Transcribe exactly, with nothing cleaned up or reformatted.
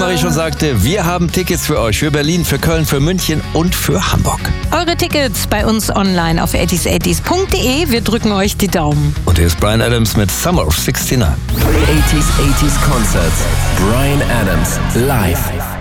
Annemarie schon sagte, wir haben Tickets für euch, für Berlin, für Köln, für München und für Hamburg. Eure Tickets bei uns online auf achtzig achtzig punkt de. Wir drücken euch die Daumen. Und hier ist Bryan Adams mit Summer of sixty-nine. achtzig achtzig Concerts. Bryan Adams live.